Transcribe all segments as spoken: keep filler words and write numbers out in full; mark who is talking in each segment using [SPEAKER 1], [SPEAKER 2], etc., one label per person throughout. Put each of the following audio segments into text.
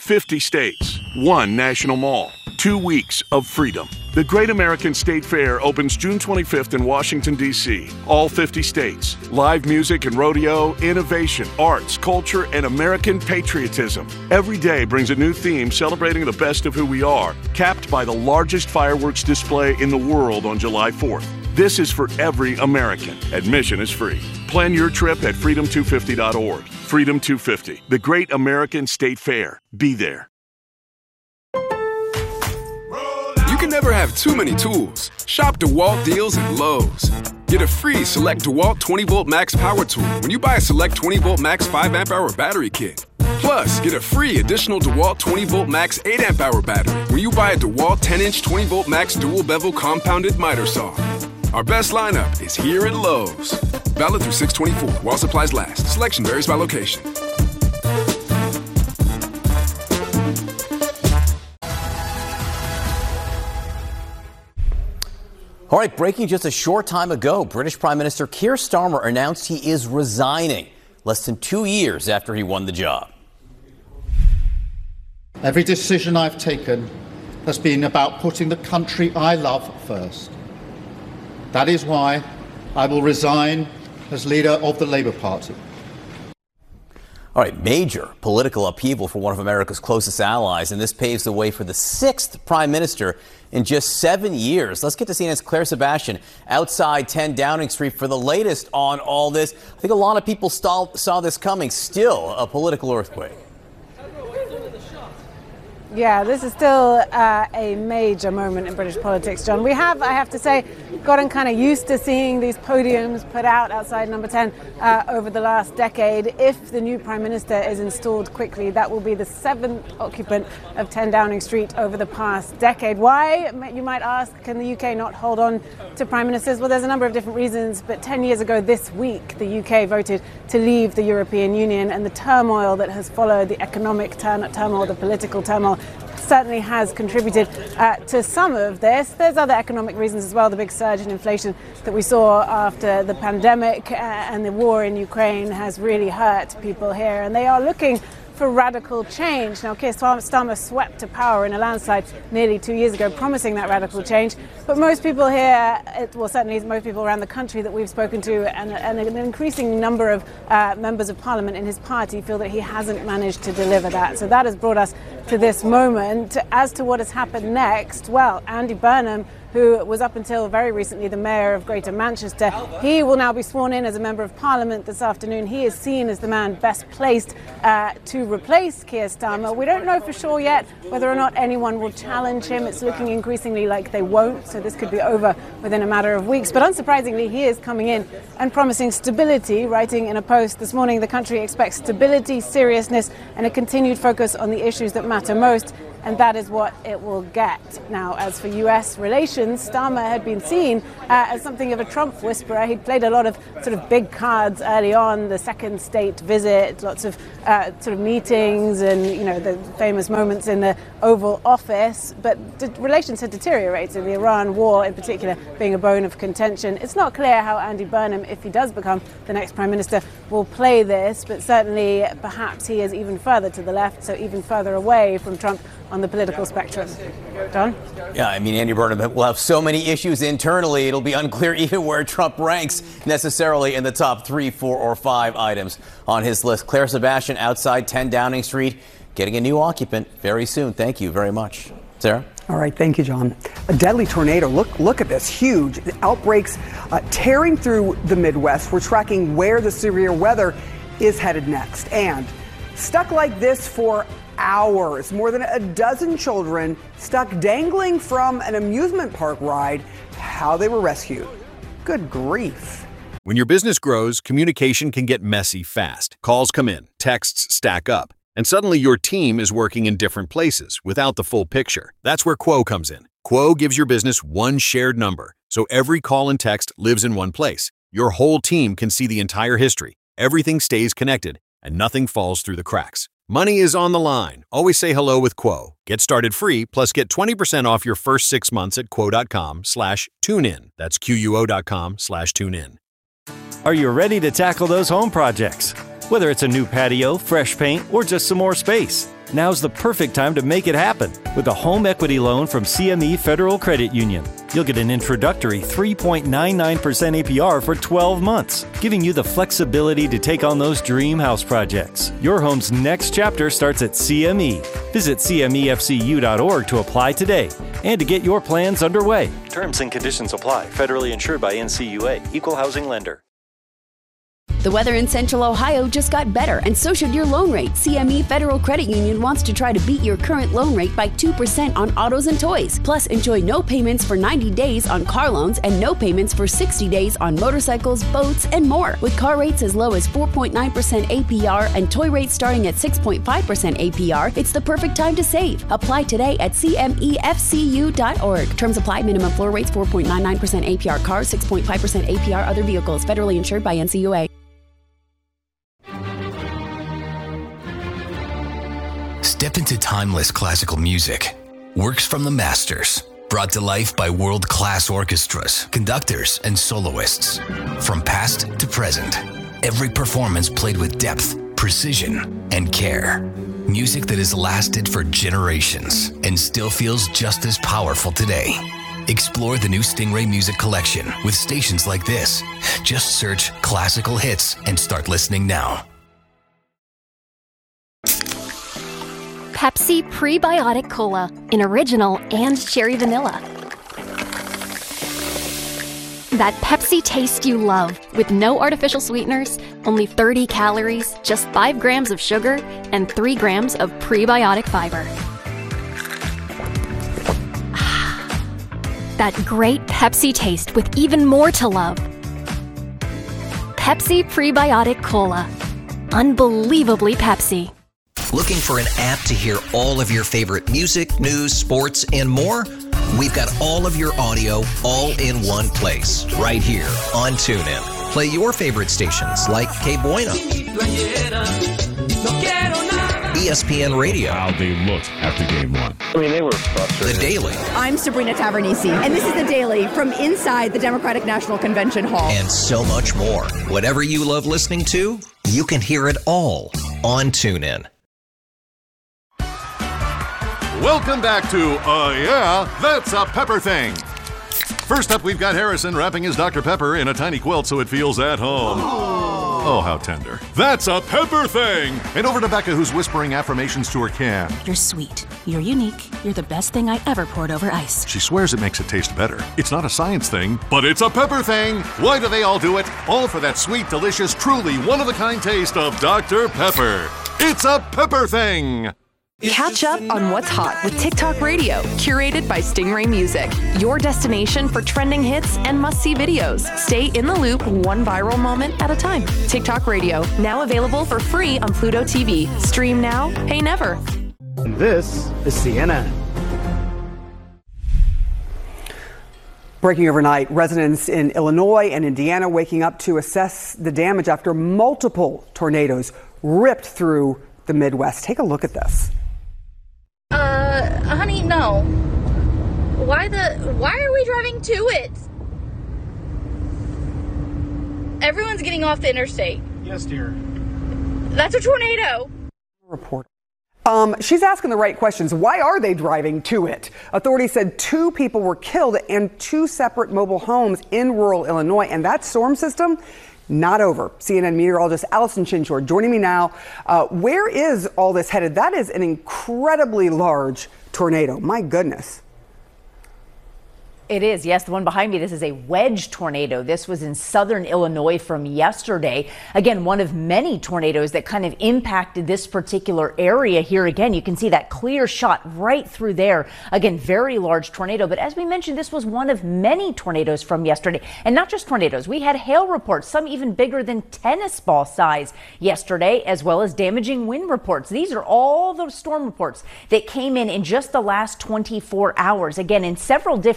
[SPEAKER 1] fifty states, one national mall, two weeks of freedom. The Great American State Fair opens June twenty-fifth in Washington, D C All fifty states. Live music and rodeo, innovation, arts, culture, and American patriotism. Every day brings a new theme celebrating the best of who we are, capped by the largest fireworks display in the world on July fourth. This is for every American. Admission is free. Plan your trip at freedom two fifty dot org. Freedom two fifty, the Great American State Fair. Be there.
[SPEAKER 2] You can never have too many tools. Shop DeWalt deals at Lowe's. Get a free Select DeWalt twenty volt Max Power Tool when you buy a Select twenty volt Max five amp hour battery kit. Plus, get a free additional DeWalt twenty volt Max eight amp hour battery when you buy a DeWalt ten inch twenty volt Max dual bevel compounded miter saw. Our best lineup is here at Lowe's. Valid through six twenty-four while supplies last. Selection varies by location.
[SPEAKER 3] All right, breaking just a short time ago, British Prime Minister Keir Starmer announced he is resigning less than two years after he won the job.
[SPEAKER 4] Every decision I've taken has been about putting the country I love first. That is why I will resign as leader of the Labour Party.
[SPEAKER 3] All right, major political upheaval for one of America's closest allies, and this paves the way for the sixth prime minister in just seven years. Let's get to C N N's Claire Sebastian outside ten Downing Street for the latest on all this. I think a lot of people saw, saw this coming. Still a political earthquake.
[SPEAKER 5] Yeah, this is still uh, a major moment in British politics, John. We have, I have to say, gotten kind of used to seeing these podiums put out outside number ten uh, over the last decade. If the new Prime Minister is installed quickly, that will be the seventh occupant of ten Downing Street over the past decade. Why, you might ask, can the U K not hold on to Prime Ministers? Well, there's a number of different reasons, but ten years ago this week, the U K voted to leave the European Union, and the turmoil that has followed, the economic turn- turmoil, the political turmoil, certainly has contributed uh, to some of this. There's other economic reasons as well. The big surge in inflation that we saw after the pandemic uh, and the war in Ukraine has really hurt people here, and they are looking for radical change. Now, Keir Starmer swept to power in a landslide nearly two years ago, promising that radical change. But most people here, it, well, certainly most people around the country that we've spoken to, and, and an increasing number of uh, members of parliament in his party feel that he hasn't managed to deliver that. So that has brought us to this moment. As to what has happened next, well, Andy Burnham, who was up until very recently the mayor of Greater Manchester, he will now be sworn in as a member of parliament this afternoon. He is seen as the man best placed uh, to replace Keir Starmer. We don't know for sure yet whether or not anyone will challenge him. It's looking increasingly like they won't, so this could be over within a matter of weeks. But unsurprisingly, he is coming in and promising stability, writing in a post this morning, the country expects stability, seriousness, and a continued focus on the issues that matter most. And that is what it will get. Now, as for U S relations, Starmer had been seen uh, as something of a Trump whisperer. He'd played a lot of sort of big cards early on, the second state visit, lots of uh, sort of meetings and, you know, the famous moments in the Oval Office. But the relations had deteriorated, the Iran war in particular being a bone of contention. It's not clear how Andy Burnham, if he does become the next Prime Minister, will play this, but certainly perhaps he is even further to the left, so even further away from Trump on the political spectrum. Don?
[SPEAKER 3] Yeah, I mean, Andy Burnham will have so many issues internally, it'll be unclear even where Trump ranks necessarily in the top three, four, or five items on his list. Claire Sebastian outside ten Downing Street, getting a new occupant very soon. Thank you very much. Sarah?
[SPEAKER 6] All right, thank you, John. A deadly tornado. Look, look at this, huge outbreaks uh, tearing through the Midwest. We're tracking where the severe weather is headed next. And stuck like this for hours. More than a dozen children stuck dangling from an amusement park ride. How they were rescued. Good grief.
[SPEAKER 7] When your business grows, communication can get messy fast. Calls come in, texts stack up, and suddenly your team is working in different places without the full picture. That's where Quo comes in. Quo gives your business one shared number, so every call and text lives in one place. Your whole team can see the entire history. Everything stays connected, and nothing falls through the cracks. Money is on the line. Always say hello with Quo. Get started free, plus get twenty percent off your first six months at quo.com slash tune in. That's Q-U-O.com slash tune in.
[SPEAKER 8] Are you ready to tackle those home projects? Whether it's a new patio, fresh paint, or just some more space, Now's the perfect time to make it happen with a home equity loan from C M E Federal Credit Union. You'll get an introductory three point nine nine percent A P R for twelve months, giving you the flexibility to take on those dream house projects. Your home's next chapter starts at C M E. Visit C M E F C U dot org to apply today and to get your plans underway. Terms and conditions apply. Federally insured by N C U A. Equal housing lender.
[SPEAKER 9] The weather in Central Ohio just got better, and so should your loan rate. C M E Federal Credit Union wants to try to beat your current loan rate by two percent on autos and toys. Plus, enjoy no payments for ninety days on car loans and no payments for sixty days on motorcycles, boats, and more. With car rates as low as four point nine percent A P R and toy rates starting at six point five percent A P R, it's the perfect time to save. Apply today at C M E F C U dot org. Terms apply. Minimum floor rates four point nine nine percent A P R cars, six point five percent A P R other vehicles. Federally insured by N C U A.
[SPEAKER 10] Step into timeless classical music. Works from the masters. Brought to life by world-class orchestras, conductors, and soloists. From past to present, every performance played with depth, precision, and care. Music that has lasted for generations and still feels just as powerful today. Explore the new Stingray Music Collection with stations like this. Just search classical hits and start listening now.
[SPEAKER 11] Pepsi Prebiotic Cola in original and cherry vanilla. That Pepsi taste you love with no artificial sweeteners, only thirty calories, just five grams of sugar, and three grams of prebiotic fiber. That great Pepsi taste with even more to love. Pepsi Prebiotic Cola. Unbelievably Pepsi.
[SPEAKER 12] Looking for an app to hear all of your favorite music, news, sports, and more? We've got all of your audio all in one place, right here on TuneIn. Play your favorite stations like K Bueno, E S P N Radio.
[SPEAKER 13] How they looked after game one.
[SPEAKER 12] I mean, they were frustrated. The Daily.
[SPEAKER 14] I'm Sabrina Tavernisi, and this is The Daily from inside the Democratic National Convention Hall.
[SPEAKER 12] And so much more. Whatever you love listening to, you can hear it all on TuneIn.
[SPEAKER 15] Welcome back to Uh Yeah, That's a Pepper Thing. First up, we've got Harrison wrapping his Doctor Pepper in a tiny quilt so it feels at home. Oh, how tender. That's a Pepper Thing! And over to Becca, who's whispering affirmations to her can.
[SPEAKER 16] You're sweet. You're unique. You're the best thing I ever poured over ice.
[SPEAKER 15] She swears it makes it taste better. It's not a science thing, but it's a Pepper Thing! Why do they all do it? All for that sweet, delicious, truly one-of-a-kind taste of Doctor Pepper. It's a Pepper Thing!
[SPEAKER 17] Catch up on what's hot with TikTok Radio, curated by Stingray Music. Your destination for trending hits and must-see videos. Stay in the loop, one viral moment at a time. TikTok Radio, now available for free on Pluto T V. Stream now, pay never.
[SPEAKER 18] And this is C N N.
[SPEAKER 6] Breaking overnight, residents in Illinois and Indiana waking up to assess the damage after multiple tornadoes ripped through the Midwest. Take a look at this.
[SPEAKER 19] Uh, honey, no. Why the, why are we driving to it? Everyone's getting off the interstate.
[SPEAKER 18] Yes, dear.
[SPEAKER 19] That's a tornado.
[SPEAKER 6] Report. Um, she's asking the right questions. Why are they driving to it? Authorities said two people were killed in two separate mobile homes in rural Illinois, and that storm system, not over. C N N meteorologist Allison Chinchor joining me now. Uh, where is all this headed? That is an incredibly large tornado. My goodness.
[SPEAKER 20] It is, yes, the one behind me. This is a wedge tornado. This was in southern Illinois from yesterday. Again, one of many tornadoes that kind of impacted this particular area here. Again, you can see that clear shot right through there. Again, very large tornado. But as we mentioned, this was one of many tornadoes from yesterday. And not just tornadoes. We had hail reports, some even bigger than tennis ball size yesterday, as well as damaging wind reports. These are all those storm reports that came in in just the last twenty-four hours. Again, in several different areas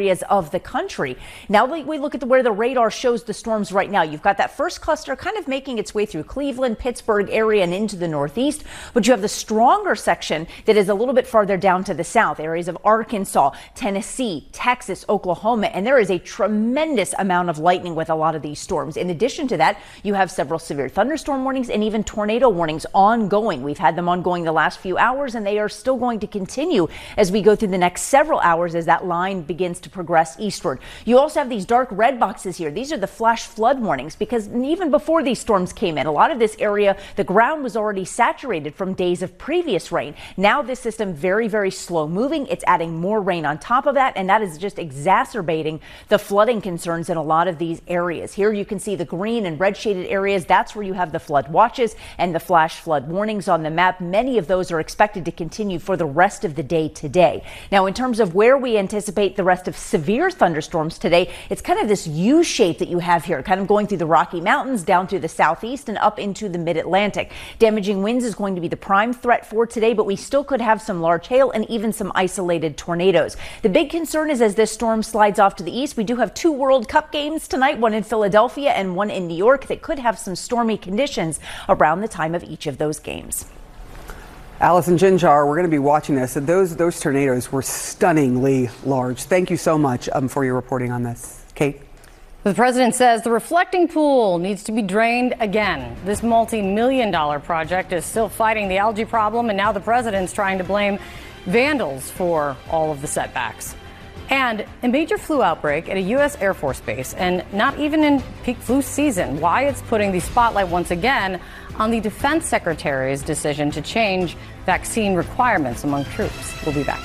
[SPEAKER 20] areas of the country. Now we, we look at the, where the radar shows the storms right now. You've got that first cluster kind of making its way through Cleveland, Pittsburgh area and into the northeast, but you have the stronger section that is a little bit farther down to the south, areas of Arkansas, Tennessee, Texas, Oklahoma, and there is a tremendous amount of lightning with a lot of these storms. In addition to that, you have several severe thunderstorm warnings and even tornado warnings ongoing. We've had them ongoing the last few hours, and they are still going to continue as we go through the next several hours as that line begins to progress eastward. You also have these dark red boxes here. These are the flash flood warnings, because even before these storms came in, a lot of this area, the ground was already saturated from days of previous rain. Now this system very, very slow moving. It's adding more rain on top of that, and that is just exacerbating the flooding concerns in a lot of these areas. Here you can see the green and red shaded areas. That's where you have the flood watches and the flash flood warnings on the map. Many of those are expected to continue for the rest of the day today. Now, in terms of where we anticipate the rest of severe thunderstorms today, it's kind of this U shape that you have here, kind of going through the Rocky Mountains, down through the southeast and up into the mid-Atlantic. Damaging winds is going to be the prime threat for today, but we still could have some large hail and even some isolated tornadoes. The big concern is as this storm slides off to the east, we do have two World Cup games tonight, one in Philadelphia and one in New York, that could have some stormy conditions around the time of each of those games.
[SPEAKER 6] Allison Ginjar, we're going to be watching this. Those those tornadoes were stunningly large. Thank you so much um, for your reporting on this. Kate?
[SPEAKER 21] The president says the reflecting pool needs to be drained again. This multi-million dollar project is still fighting the algae problem, and now the president's trying to blame vandals for all of the setbacks. And a major flu outbreak at a U S Air Force base, and not even in peak flu season. Why it's putting the spotlight once again on the defense secretary's decision to change vaccine requirements among troops. We'll be back.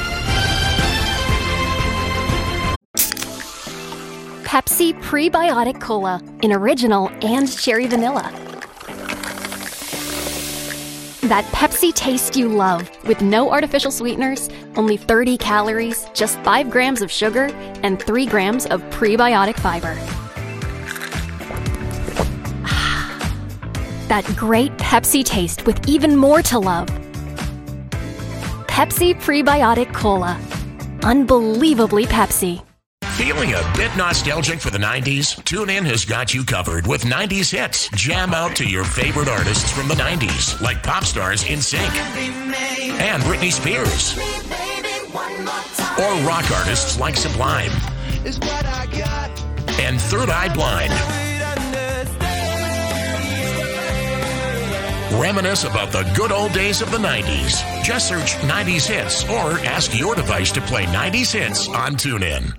[SPEAKER 11] Pepsi Prebiotic Cola in original and cherry vanilla. That Pepsi taste you love, with no artificial sweeteners, only thirty calories, just five grams of sugar, and three grams of prebiotic fiber. That great Pepsi taste with even more to love. Pepsi Prebiotic Cola. Unbelievably Pepsi.
[SPEAKER 22] Feeling a bit nostalgic for the nineties? TuneIn has got you covered with nineties hits. Jam out to your favorite artists from the nineties, like pop stars NSYNC and Britney Spears, or rock artists like Sublime and Third Eye Blind. Reminisce about the good old days of the nineties. Just search nineties hits or ask your device to play nineties hits on TuneIn.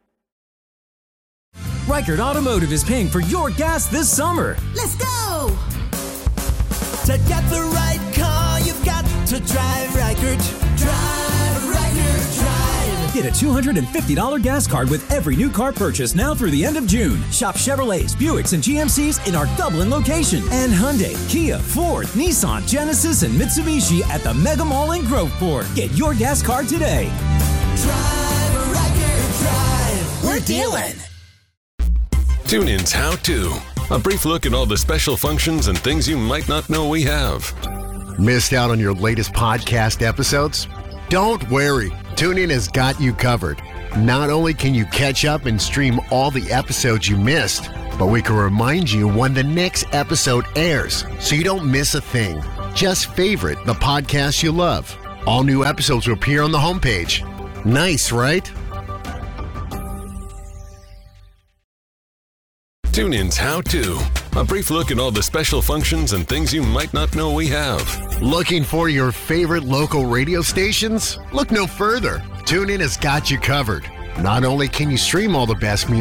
[SPEAKER 23] Reichert Automotive is paying for your gas this summer.
[SPEAKER 24] Let's go! To get the right car, you've got to drive Reichert. Drive, Reichert, drive.
[SPEAKER 23] Get a two hundred fifty dollars gas card with every new car purchase now through the end of June. Shop Chevrolets, Buicks, and G M Cs in our Dublin location. And Hyundai, Kia, Ford, Nissan, Genesis, and Mitsubishi at the Mega Mall in Groveport. Get your gas card today.
[SPEAKER 24] Drive, Reichert, drive. We're dealing.
[SPEAKER 25] TuneIn's How To. A brief look at all the special functions and things you might not know we have.
[SPEAKER 26] Missed out on your latest podcast episodes? Don't worry. TuneIn has got you covered. Not only can you catch up and stream all the episodes you missed, but we can remind you when the next episode airs so you don't miss a thing. Just favorite the podcast you love. All new episodes will appear on the homepage. Nice, right?
[SPEAKER 25] TuneIn's How To. A brief look at all the special functions and things you might not know we have.
[SPEAKER 26] Looking for your favorite local radio stations? Look no further. TuneIn has got you covered. Not only can you stream all the best music,